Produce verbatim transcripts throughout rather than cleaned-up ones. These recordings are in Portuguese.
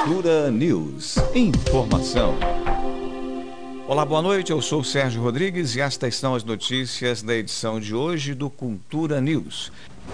Cultura News. Informação. Olá, boa noite. Eu sou o Sérgio Rodrigues e estas são as notícias da edição de hoje do Cultura News.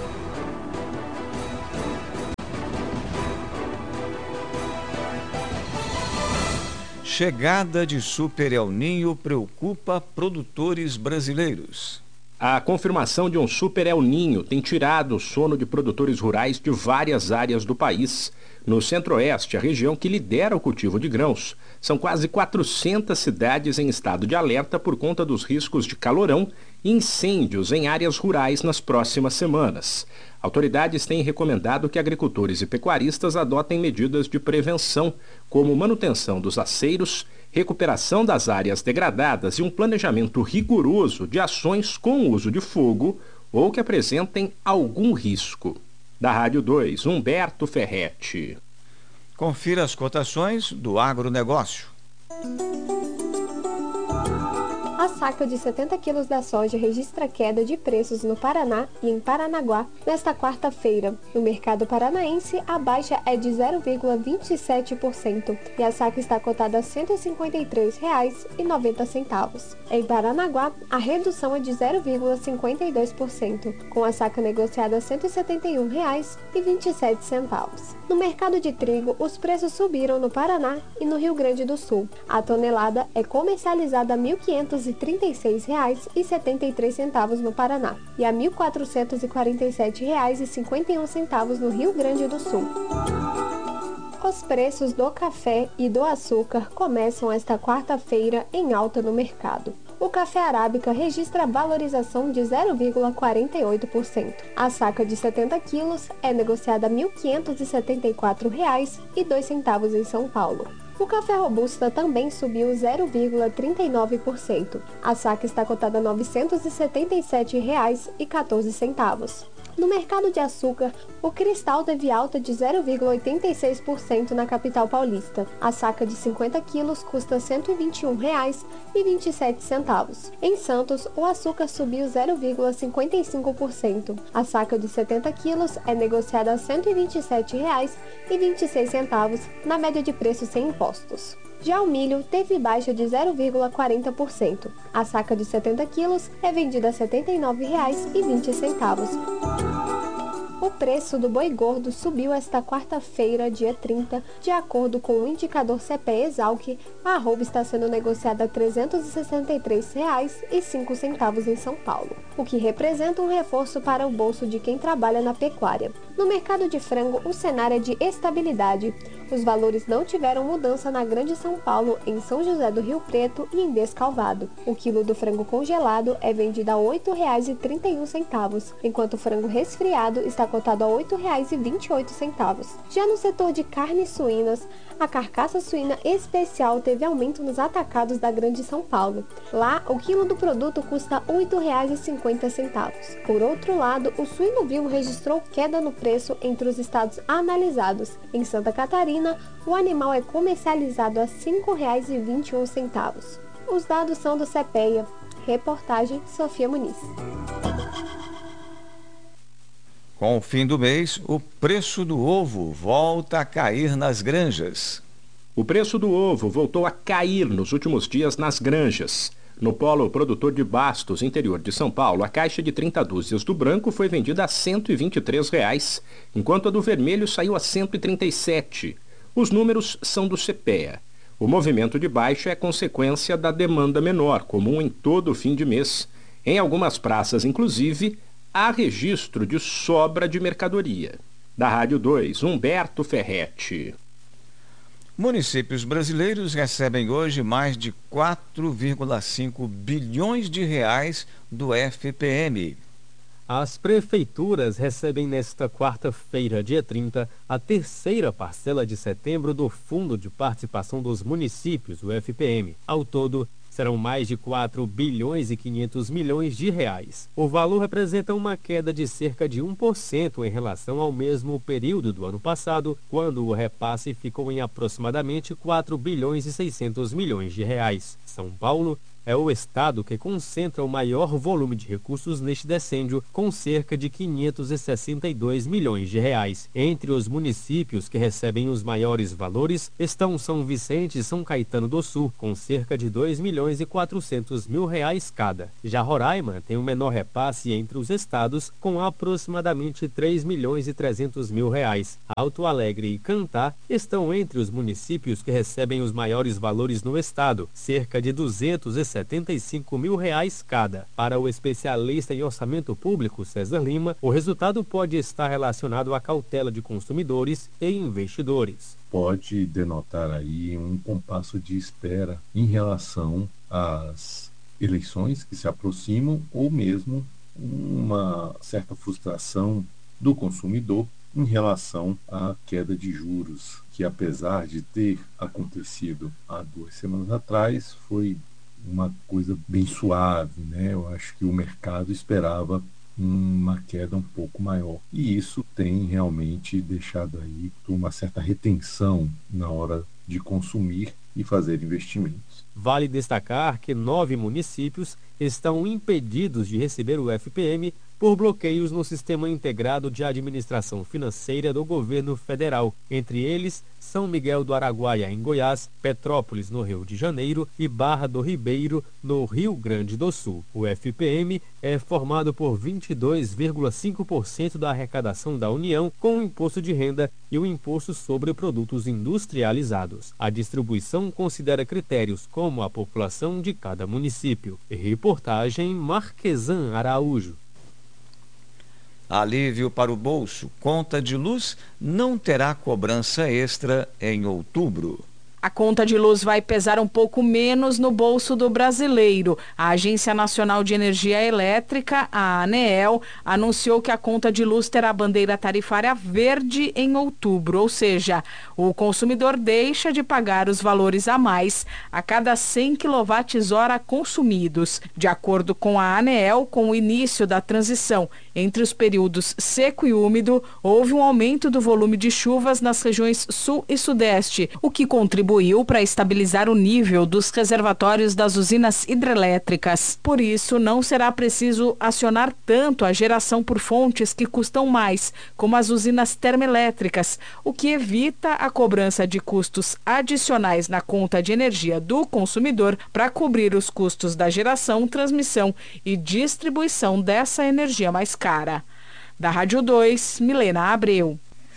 Chegada de Super El Niño preocupa produtores brasileiros. A confirmação de um Super El Niño tem tirado o sono de produtores rurais de várias áreas do país. No Centro-Oeste, a região que lidera o cultivo de grãos, são quase quatrocentas cidades em estado de alerta por conta dos riscos de calorão e incêndios em áreas rurais nas próximas semanas. Autoridades têm recomendado que agricultores e pecuaristas adotem medidas de prevenção, como manutenção dos aceiros, recuperação das áreas degradadas e um planejamento rigoroso de ações com uso de fogo ou que apresentem algum risco. Da Rádio dois, Humberto Ferretti. Confira as cotações do agronegócio. A saca de setenta quilos da soja registra queda de preços no Paraná e em Paranaguá nesta quarta-feira. No mercado paranaense, a baixa é de zero vírgula vinte e sete por cento e a saca está cotada a cento e cinquenta e três reais e noventa centavos. Em Paranaguá, a redução é de zero vírgula cinquenta e dois por cento, com a saca negociada a cento e setenta e um reais e vinte e sete centavos. No mercado de trigo, os preços subiram no Paraná e no Rio Grande do Sul. A tonelada é comercializada a mil quinhentos e trinta e seis reais e setenta e três centavos no Paraná e a mil quatrocentos e quarenta e sete reais e cinquenta e um centavos no Rio Grande do Sul. Os preços do café e do açúcar começam esta quarta-feira em alta no mercado. O café arábica registra valorização de zero vírgula quarenta e oito por cento. A saca de setenta quilos é negociada a mil quinhentos e setenta e quatro reais e dois centavos em São Paulo. O café robusta também subiu zero vírgula trinta e nove por cento. A saca está cotada a novecentos e setenta e sete reais e quatorze centavos. No mercado de açúcar, o cristal teve alta de zero vírgula oitenta e seis por cento na capital paulista. A saca de cinquenta quilos custa cento e vinte e um reais e vinte e sete centavos. Em Santos, o açúcar subiu zero vírgula cinquenta e cinco por cento. A saca de setenta quilos é negociada a cento e vinte e sete reais e vinte e seis centavos na média de preço sem impostos. Já o milho teve baixa de zero vírgula quarenta por cento. A saca de setenta quilos é vendida a setenta e nove reais e vinte centavos. O preço do boi gordo subiu esta quarta-feira, dia trinta, de acordo com o indicador C P E Exalc. A arroba está sendo negociada a trezentos e sessenta e três reais e cinco centavos em São Paulo, o que representa um reforço para o bolso de quem trabalha na pecuária. No mercado de frango, o cenário é de estabilidade. Os valores não tiveram mudança na Grande São Paulo, em São José do Rio Preto e em Descalvado. O quilo do frango congelado é vendido a oito reais e trinta e um centavos, enquanto o frango resfriado está cotado a oito reais e vinte e oito centavos. Já no setor de carnes suínas, a carcaça suína especial teve aumento nos atacados da Grande São Paulo. Lá, o quilo do produto custa oito reais e cinquenta centavos. Por outro lado, o suíno vivo registrou queda no preço entre os estados analisados. Em Santa Catarina, o animal é comercializado a cinco reais e vinte e um centavos. Os dados são do CEPEA. Reportagem Sofia Muniz. Com o fim do mês, o preço do ovo volta a cair nas granjas. O preço do ovo voltou a cair nos últimos dias nas granjas. No polo produtor de Bastos, interior de São Paulo, a caixa de trinta dúzias do branco foi vendida a cento e vinte e três reais, enquanto a do vermelho saiu a cento e trinta e sete. Os números são do CEPEA. O movimento de baixa é consequência da demanda menor, comum em todo o fim de mês. Em algumas praças, inclusive, há registro de sobra de mercadoria. Da Rádio dois, Humberto Ferretti. Municípios brasileiros recebem hoje mais de quatro vírgula cinco bilhões de reais do F P M. As prefeituras recebem nesta quarta-feira, dia trinta, a terceira parcela de setembro do Fundo de Participação dos Municípios, o F P M. Ao todo, serão mais de quatro bilhões e quinhentos milhões de reais. O valor representa uma queda de cerca de um por cento em relação ao mesmo período do ano passado, quando o repasse ficou em aproximadamente quatro bilhões e seiscentos milhões de reais. São Paulo é o estado que concentra o maior volume de recursos neste decêndio, com cerca de quinhentos e sessenta e dois milhões de reais. Entre os municípios que recebem os maiores valores estão São Vicente e São Caetano do Sul, com cerca de dois milhões e quatrocentos mil reais cada. Já Roraima tem o menor repasse entre os estados, com aproximadamente três milhões e trezentos mil reais. Alto Alegre e Cantá estão entre os municípios que recebem os maiores valores no estado, cerca de duzentos e setenta e cinco mil reais cada. Para o especialista em orçamento público, César Lima, o resultado pode estar relacionado à cautela de consumidores e investidores. Pode denotar aí um compasso de espera em relação às eleições que se aproximam ou mesmo uma certa frustração do consumidor em relação à queda de juros, que apesar de ter acontecido há duas semanas atrás, foi uma coisa bem suave, né? Eu acho que o mercado esperava uma queda um pouco maior. E isso tem realmente deixado aí uma certa retenção na hora de consumir e fazer investimentos. Vale destacar que nove municípios estão impedidos de receber o F P M por bloqueios no Sistema Integrado de Administração Financeira do Governo Federal. Entre eles, São Miguel do Araguaia, em Goiás, Petrópolis, no Rio de Janeiro e Barra do Ribeiro, no Rio Grande do Sul. O F P M é formado por vinte e dois vírgula cinco por cento da arrecadação da União com o imposto de renda e o imposto sobre produtos industrializados. A distribuição considera critérios como a população de cada município. Reportagem Marquesan Araújo. Alívio para o bolso. Conta de luz não terá cobrança extra em outubro. A conta de luz vai pesar um pouco menos no bolso do brasileiro. A Agência Nacional de Energia Elétrica, a ANEEL, anunciou que a conta de luz terá bandeira tarifária verde em outubro, ou seja, o consumidor deixa de pagar os valores a mais a cada cem quilowatt-hora consumidos. De acordo com a ANEEL, com o início da transição entre os períodos seco e úmido, houve um aumento do volume de chuvas nas regiões sul e sudeste, o que contribuiu para estabilizar o nível dos reservatórios das usinas hidrelétricas. Por isso, não será preciso acionar tanto a geração por fontes que custam mais, como as usinas termoelétricas, o que evita a cobrança de custos adicionais na conta de energia do consumidor para cobrir os custos da geração, transmissão e distribuição dessa energia mais cara. Da Rádio dois, Milena Abreu.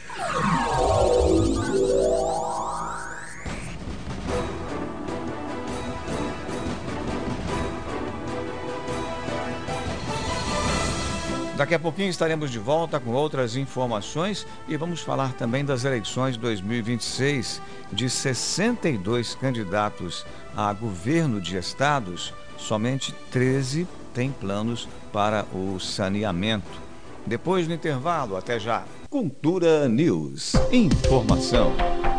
Daqui a pouquinho estaremos de volta com outras informações e vamos falar também das eleições dois mil e vinte e seis. De sessenta e dois candidatos a governo de estados, somente treze têm planos para o saneamento. Depois do intervalo, até já. Cultura News. Informação.